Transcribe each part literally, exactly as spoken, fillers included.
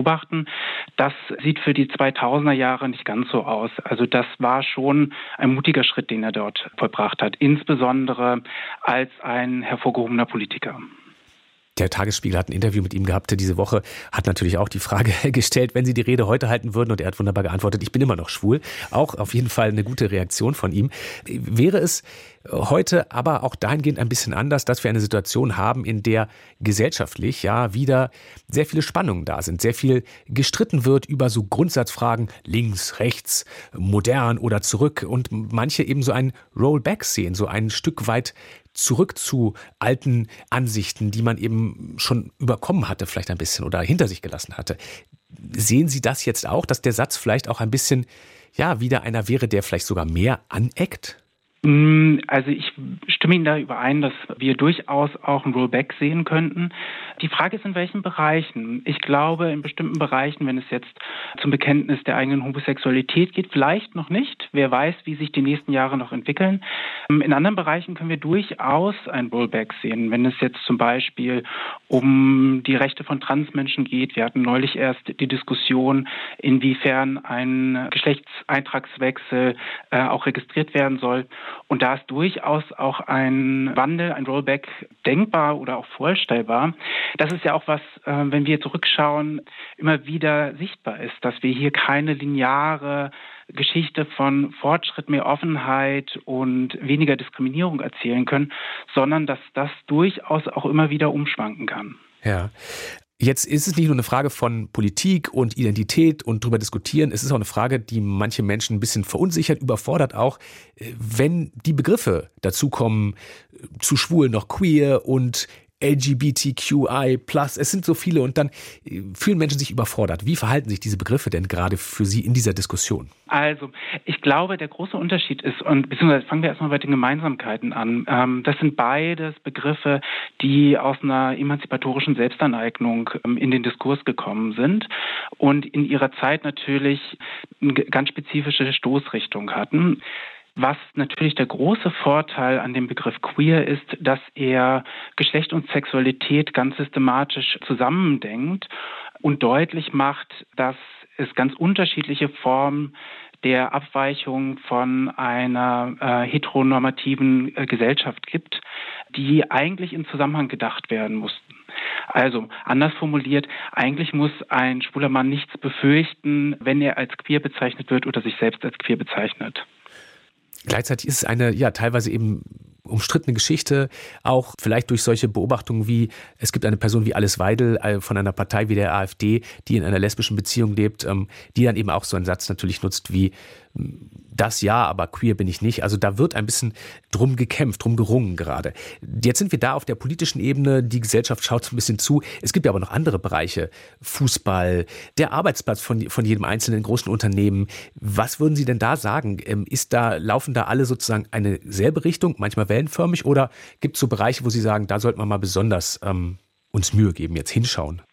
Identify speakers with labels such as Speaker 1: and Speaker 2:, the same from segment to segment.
Speaker 1: beobachten. Das sieht für die zweitausender Jahre nicht ganz so aus. Also das war schon ein mutiger Schritt, den er dort vollbracht hat, insbesondere als ein hervorgehobener Politiker.
Speaker 2: Der Tagesspiegel hat ein Interview mit ihm gehabt diese Woche, hat natürlich auch die Frage gestellt, wenn Sie die Rede heute halten würden, und er hat wunderbar geantwortet, ich bin immer noch schwul. Auch auf jeden Fall eine gute Reaktion von ihm. Wäre es heute aber auch dahingehend ein bisschen anders, dass wir eine Situation haben, in der gesellschaftlich ja wieder sehr viele Spannungen da sind, sehr viel gestritten wird über so Grundsatzfragen links, rechts, modern oder zurück, und manche eben so ein Rollback sehen, so ein Stück weit zurück zu alten Ansichten, die man eben schon überkommen hatte, vielleicht ein bisschen, oder hinter sich gelassen hatte. Sehen Sie das jetzt auch, dass der Satz vielleicht auch ein bisschen, ja, wieder einer wäre, der vielleicht sogar mehr aneckt?
Speaker 1: Also ich stimme Ihnen da überein, dass wir durchaus auch ein Rollback sehen könnten. Die Frage ist, in welchen Bereichen. Ich glaube, in bestimmten Bereichen, wenn es jetzt zum Bekenntnis der eigenen Homosexualität geht, vielleicht noch nicht. Wer weiß, wie sich die nächsten Jahre noch entwickeln. In anderen Bereichen können wir durchaus ein Rollback sehen. Wenn es jetzt zum Beispiel um die Rechte von Transmenschen geht. Wir hatten neulich erst die Diskussion, inwiefern ein Geschlechtseintragswechsel äh, auch registriert werden soll. Und da ist durchaus auch ein Wandel, ein Rollback denkbar oder auch vorstellbar. Das ist ja auch was, wenn wir zurückschauen, immer wieder sichtbar ist, dass wir hier keine lineare Geschichte von Fortschritt, mehr Offenheit und weniger Diskriminierung erzählen können, sondern dass das durchaus auch immer wieder umschwanken kann.
Speaker 2: Ja. Jetzt ist es nicht nur eine Frage von Politik und Identität und drüber diskutieren. Es ist auch eine Frage, die manche Menschen ein bisschen verunsichert, überfordert auch, wenn die Begriffe dazukommen, zu schwul noch queer und L G B T Q I plus. Es sind so viele, und dann fühlen Menschen sich überfordert. Wie verhalten sich diese Begriffe denn gerade für Sie in dieser Diskussion?
Speaker 1: Also, ich glaube, der große Unterschied ist, und beziehungsweise fangen wir erstmal bei den Gemeinsamkeiten an. Ähm, das sind beides Begriffe, die aus einer emanzipatorischen Selbstaneignung ähm, in den Diskurs gekommen sind und in ihrer Zeit natürlich eine ganz spezifische Stoßrichtung hatten. Was natürlich der große Vorteil an dem Begriff queer ist, dass er Geschlecht und Sexualität ganz systematisch zusammendenkt und deutlich macht, dass es ganz unterschiedliche Formen der Abweichung von einer äh, heteronormativen äh, Gesellschaft gibt, die eigentlich in Zusammenhang gedacht werden mussten. Also, anders formuliert, eigentlich muss ein schwuler Mann nichts befürchten, wenn er als queer bezeichnet wird oder sich selbst als queer bezeichnet.
Speaker 2: Gleichzeitig ist es eine, ja, teilweise eben umstrittene Geschichte, auch vielleicht durch solche Beobachtungen wie, es gibt eine Person wie Alice Weidel von einer Partei wie der AfD, die in einer lesbischen Beziehung lebt, die dann eben auch so einen Satz natürlich nutzt wie, das ja, aber queer bin ich nicht. Also da wird ein bisschen drum gekämpft, drum gerungen gerade. Jetzt sind wir da auf der politischen Ebene, die Gesellschaft schaut so ein bisschen zu. Es gibt ja aber noch andere Bereiche, Fußball, der Arbeitsplatz von, von jedem einzelnen großen Unternehmen. Was würden Sie denn da sagen? Ist da, laufen da alle sozusagen eine selbe Richtung, manchmal wellenförmig, oder gibt es so Bereiche, wo Sie sagen, da sollte man mal besonders ähm, uns Mühe geben, jetzt hinschauen?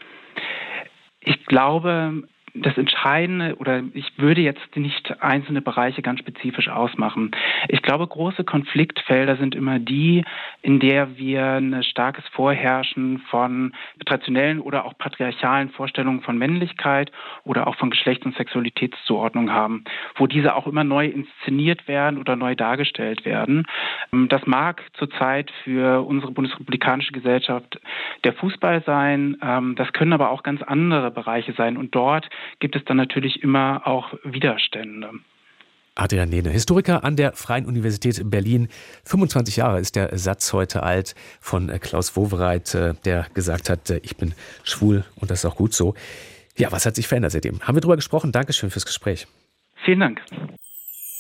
Speaker 1: Ich glaube, das Entscheidende, oder ich würde jetzt nicht einzelne Bereiche ganz spezifisch ausmachen. Ich glaube, große Konfliktfelder sind immer die, in der wir ein starkes Vorherrschen von traditionellen oder auch patriarchalen Vorstellungen von Männlichkeit oder auch von Geschlechts- und Sexualitätszuordnung haben, wo diese auch immer neu inszeniert werden oder neu dargestellt werden. Das mag zurzeit für unsere bundesrepublikanische Gesellschaft der Fußball sein, das können aber auch ganz andere Bereiche sein, und dort gibt es dann natürlich immer auch Widerstände.
Speaker 2: Adrian Lehne, Historiker an der Freien Universität Berlin. fünfundzwanzig Jahre ist der Satz heute alt von Klaus Wowereit, der gesagt hat, ich bin schwul, und das ist auch gut so. Ja, was hat sich verändert seitdem? Haben wir drüber gesprochen? Dankeschön fürs Gespräch.
Speaker 1: Vielen Dank.